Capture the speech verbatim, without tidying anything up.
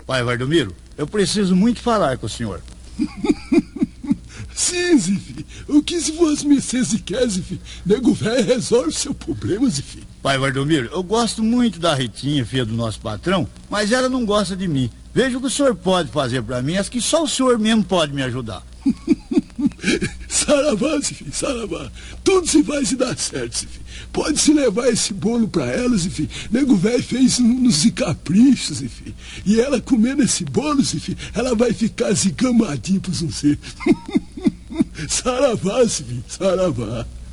Pai Valdomiro, eu preciso muito falar com o senhor. Sim, Zifi. O que se Vossa Mercê quer, Zifi? Nego velho resolve seu problema, Zifi. Pai Valdomiro, eu gosto muito da Ritinha, filha do nosso patrão, mas ela não gosta de mim. Veja o que o senhor pode fazer pra mim, acho que só o senhor mesmo pode me ajudar. Saravá, Zifi, saravá. Tudo se vai se dar certo, Zifi. Pode se levar esse bolo pra ela, Zifi. Nego velho fez uns caprichos, Zifi. E ela comendo esse bolo, Zifi, ela vai ficar zicamadinha por você. Saravá, Zifi, saravá.